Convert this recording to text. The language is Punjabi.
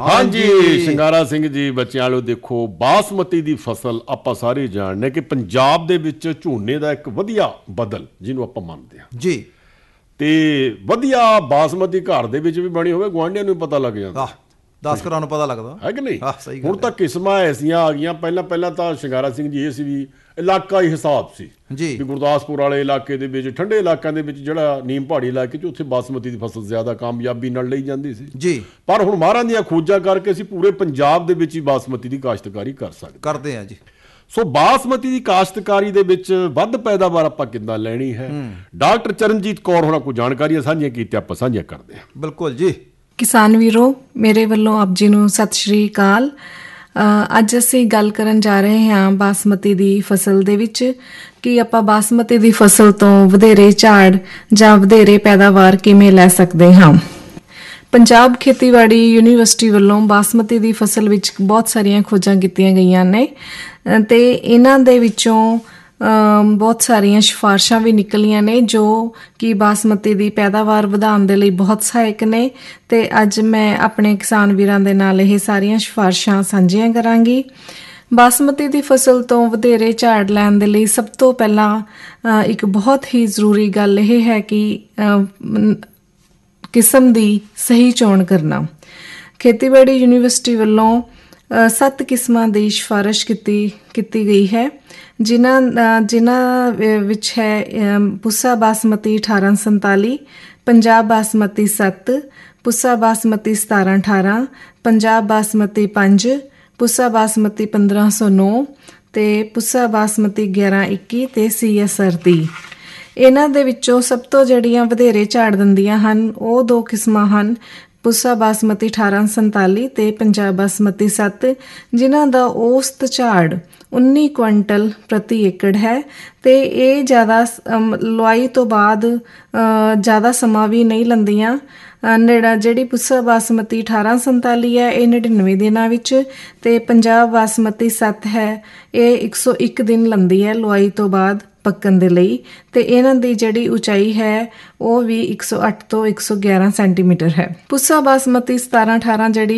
हाँ जी ਸ਼ਿੰਗਾਰਾ ਸਿੰਘ ਜੀ ਬੱਚਿਆਂ ਵਾਲੋ ਦੇਖੋ ਬਾਸਮਤੀ ਦੀ ਫਸਲ ਆਪਾਂ ਸਾਰੇ ਜਾਣਦੇ ਕਿ ਪੰਜਾਬ ਦੇ ਵਿੱਚ ਝੋਨੇ ਦਾ ਇੱਕ ਵਧੀਆ ਬਦਲ ਜਿਹਨੂੰ ਆਪਾਂ ਮੰਨਦੇ ਹਾਂ ਜੀ ਤੇ ਵਧੀਆ ਬਾਸਮਤੀ ਘਰ ਦੇ ਵਿੱਚ ਵੀ ਬਣੀ ਹੋਵੇ ਗੁਆਂਢੀਆਂ ਨੂੰ ਪਤਾ ਲੱਗ ਜਾਂਦਾ 10 ਘਰਾਂ ਨੂੰ ਪਤਾ ਲੱਗਦਾ ਹੈ ਕਿ ਨਹੀਂ ਸਹੀ ਹੁਣ ਤਾਂ ਕਿਸਮਾਂ ਐਸੀਆਂ ਆ ਗਈਆਂ ਪਹਿਲਾਂ ਤਾਂ ਸ਼ਿੰਗਾਰਾ ਸਿੰਘ ਜੀ ਇਹ ਸੀ ਵੀ ਇਲਾਕਾਈ ਹਿਸਾਬ ਸੀ ਜੀ ਵੀ ਗੁਰਦਾਸਪੁਰ ਵਾਲੇ ਇਲਾਕੇ ਦੇ ਵਿੱਚ ਠੰਡੇ ਇਲਾਕਿਆਂ ਦੇ ਵਿੱਚ ਜਿਹੜਾ ਨੀਮ ਪਹਾੜੀ ਇਲਾਕੇ 'ਚ ਉੱਥੇ ਬਾਸਮਤੀ ਦੀ ਫਸਲ ਜ਼ਿਆਦਾ ਕਾਮਯਾਬੀ ਨਾਲ ਲਈ ਜਾਂਦੀ ਸੀ ਜੀ ਪਰ ਹੁਣ ਮਾਹਰਾਂ ਦੀਆਂ ਖੋਜਾਂ ਕਰਕੇ ਅਸੀਂ ਪੂਰੇ ਪੰਜਾਬ ਦੇ ਵਿੱਚ ਹੀ ਬਾਸਮਤੀ ਦੀ ਕਾਸ਼ਤਕਾਰੀ ਕਰ ਕਰਦੇ ਹਾਂ ਜੀ ਸੋ ਬਾਸਮਤੀ ਦੀ ਕਾਸ਼ਤਕਾਰੀ ਦੇ ਵਿੱਚ ਵੱਧ ਪੈਦਾਵਾਰ ਆਪਾਂ ਕਿੱਦਾਂ ਲੈਣੀ ਹੈ ਡਾਕਟਰ ਚਰਨਜੀਤ ਕੌਰ ਹੋਰਾਂ ਕੋਲ ਜਾਣਕਾਰੀਆਂ ਸਾਂਝੀਆਂ ਕੀਤੀਆਂ ਆਪਾਂ ਸਾਂਝੀਆਂ ਕਰਦੇ ਹਾਂ ਬਿਲਕੁਲ ਜੀ ਕਿਸਾਨ ਵੀਰੋ ਮੇਰੇ ਵੱਲੋਂ ਆਪ ਜੀ ਨੂੰ ਸਤਿ ਸ਼੍ਰੀ ਅਕਾਲ ਅੱਜ ਅਸੀਂ ਗੱਲ ਕਰਨ ਜਾ ਰਹੇ ਹਾਂ ਬਾਸਮਤੀ ਦੀ ਫਸਲ ਦੇ ਵਿੱਚ ਕਿ ਆਪਾਂ ਬਾਸਮਤੀ ਦੀ ਫਸਲ ਤੋਂ ਵਧੇਰੇ ਝਾੜ ਜਾਂ ਵਧੇਰੇ ਪੈਦਾਵਾਰ ਕਿਵੇਂ ਲੈ ਸਕਦੇ ਹਾਂ ਪੰਜਾਬ ਖੇਤੀਬਾੜੀ ਯੂਨੀਵਰਸਿਟੀ ਵੱਲੋਂ ਬਾਸਮਤੀ ਦੀ ਫਸਲ ਵਿੱਚ ਬਹੁਤ ਸਾਰੀਆਂ ਖੋਜਾਂ ਕੀਤੀਆਂ ਗਈਆਂ ਨੇ ਤੇ ਇਹਨਾਂ ਦੇ ਵਿੱਚੋਂ ਬਹੁਤ ਸਾਰੀਆਂ ਸਿਫਾਰਸ਼ਾਂ ਵੀ ਨਿਕਲੀਆਂ ਨੇ ਜੋ ਕਿ ਬਾਸਮਤੀ ਦੀ ਪੈਦਾਵਾਰ ਵਧਾਉਣ ਦੇ ਲਈ ਬਹੁਤ ਸਹਾਇਕ ਨੇ ਤੇ ਅੱਜ ਮੈਂ ਆਪਣੇ ਕਿਸਾਨ ਵੀਰਾਂ ਦੇ ਨਾਲ ਇਹ ਸਾਰੀਆਂ ਸਿਫਾਰਸ਼ਾਂ ਸਾਂਝੀਆਂ ਕਰਾਂਗੀ ਬਾਸਮਤੀ ਦੀ ਫਸਲ ਤੋਂ ਵਧੇਰੇ ਝਾੜ ਲੈਣ ਦੇ ਲਈ ਸਭ ਤੋਂ ਪਹਿਲਾਂ ਇੱਕ ਬਹੁਤ ਹੀ ਜ਼ਰੂਰੀ ਗੱਲ ਇਹ ਹੈ ਕਿ ਕਿਸਮ ਦੀ ਸਹੀ ਚੋਣ ਕਰਨਾ ਖੇਤੀਬਾੜੀ ਯੂਨੀਵਰਸਿਟੀ ਵੱਲੋਂ 7 ਕਿਸਮਾਂ ਦੀ ਸਿਫਾਰਿਸ਼ ਕੀਤੀ ਗਈ ਹੈ ਜਿਨ੍ਹਾਂ ਵਿੱਚ ਹੈ ਪੁੱਸਾ ਬਾਸਮਤੀ 1847 ਪੰਜਾਬ ਬਾਸਮਤੀ 7 ਪੁੱਸਾ ਬਾਸਮਤੀ 1718 ਪੰਜਾਬ ਬਾਸਮਤੀ 5 ਪੁੱਸਾ ਬਾਸਮਤੀ 1509 ਤੇ ਪੁੱਸਾ ਬਾਸਮਤੀ 1121 ਤੇ CSR 30 ਇਹਨਾਂ ਦੇ ਵਿੱਚੋਂ ਸਭ ਤੋਂ ਜਿਹੜੀਆਂ ਵਧੇਰੇ ਝਾੜ ਦਿੰਦੀਆਂ ਹਨ ਉਹ 2 ਕਿਸਮਾਂ ਹਨ ਪੁੱਸਾ ਬਾਸਮਤੀ 1847 ਤੇ ਪੰਜਾਬ ਬਾਸਮਤੀ 7 ਜਿਨ੍ਹਾਂ ਦਾ ਔਸਤ ਝਾੜ 19 ਕੁਇੰਟਲ ਪ੍ਰਤੀ ਏਕੜ ਹੈ ਤੇ ਇਹ ਜ਼ਿਆਦਾ ਲੁਆਈ ਤੋਂ ਬਾਅਦ ਜ਼ਿਆਦਾ ਸਮਾਂ ਵੀ ਨਹੀਂ ਲੈਂਦੀਆਂ ਜਿਹੜੀ ਪੁੱਸਾ ਬਾਸਮਤੀ 1847 ਹੈ ਇਹ 99 ਦਿਨਾਂ ਵਿੱਚ ਤੇ ਪੰਜਾਬ ਬਾਸਮਤੀ 7 ਹੈ ਇਹ 101 ਦਿਨ ਲੈਂਦੀ ਹੈ ਲੁਆਈ ਤੋਂ ਬਾਅਦ ਪੱਕਣ ਦੇ ਲਈ ਤੇ ਇਹਨਾਂ ਦੀ ਜਿਹੜੀ ਉਚਾਈ ਹੈ ਉਹ ਵੀ 108 ਤੋਂ 111 ਸੈਂਟੀਮੀਟਰ ਹੈ ਪੁੱਸਾ ਬਾਸਮਤੀ 1718 ਜਿਹੜੀ